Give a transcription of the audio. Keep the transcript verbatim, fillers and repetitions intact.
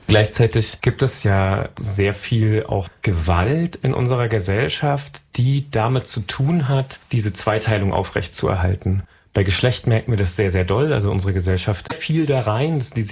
Gleichzeitig gibt es ja sehr viel auch Gewalt in unserer Gesellschaft, die damit zu tun hat, diese Zweiteilung aufrechtzuerhalten. Bei Geschlecht merken wir das sehr, sehr doll. Also unsere Gesellschaft fiel da rein, dass die